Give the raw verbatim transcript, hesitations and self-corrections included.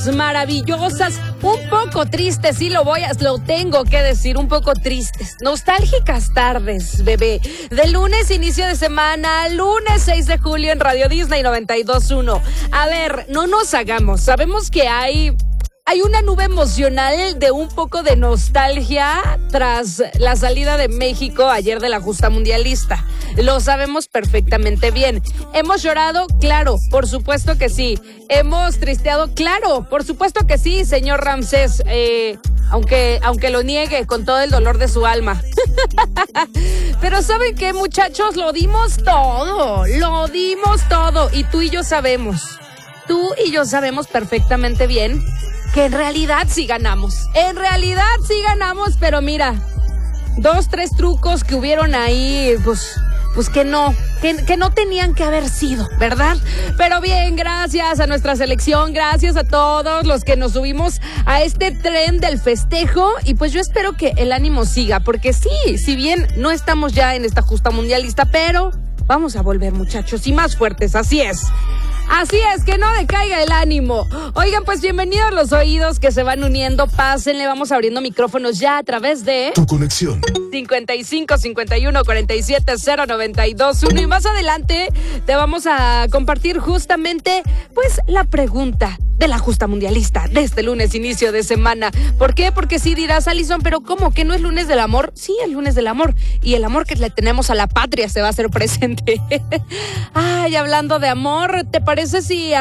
tardes maravillosas, un poco tristes, sí lo voy a, lo tengo que decir, un poco tristes, nostálgicas tardes, bebé, de lunes, inicio de semana, lunes seis de julio en Radio Disney noventa y dos punto uno. A ver, no nos hagamos, sabemos que hay... Hay una nube emocional de un poco de nostalgia tras la salida de México ayer de la justa mundialista. Lo sabemos perfectamente bien. ¿Hemos llorado? Claro, por supuesto que sí. ¿Hemos tristeado? Claro, por supuesto que sí, señor Ramsés. Eh, aunque, aunque lo niegue con todo el dolor de su alma. Pero ¿saben qué, muchachos? Lo dimos todo, lo dimos todo. Y tú y yo sabemos, tú y yo sabemos perfectamente bien que en realidad sí ganamos. En realidad sí ganamos, pero mira, dos, tres trucos que hubieron ahí, pues, pues que no, que, que no tenían que haber sido, ¿verdad? Pero bien, gracias a nuestra selección, gracias a todos los que nos subimos a este tren del festejo, y pues yo espero que el ánimo siga, porque sí, si bien no estamos ya en esta justa mundialista, pero vamos a volver, muchachos, y más fuertes, así es. Así es, que no decaiga el ánimo. Oigan, pues bienvenidos los oídos que se van uniendo, pásenle, vamos abriendo micrófonos ya a través de Tu conexión cincuenta y cinco, cincuenta y uno, cuarenta y siete, cero noventa y dos uno, y más adelante te vamos a compartir justamente pues la pregunta de la justa mundialista de este lunes, inicio de semana. ¿Por qué? Porque sí dirás, Alison, pero ¿cómo? ¿Que no es lunes del amor? Sí, es lunes del amor, y el amor que le tenemos a la patria se va a hacer presente. Ay, hablando de amor, ¿te parece si